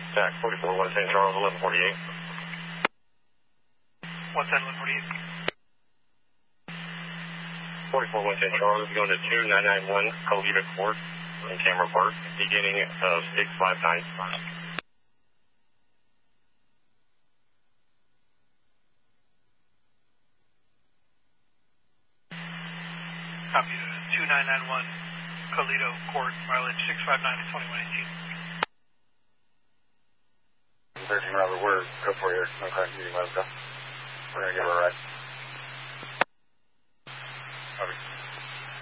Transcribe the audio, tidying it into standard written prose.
Jack 44, 110 Charles, 1148. 110, 1148. 44, 110 Charles, going to 2991 Colita Court in Camera Park, beginning of 659. Copy to 2991 Colito Court, mileage 659 to 2118. 13 Robert, we're good for you. No crime, you might go. We're going to give her a ride.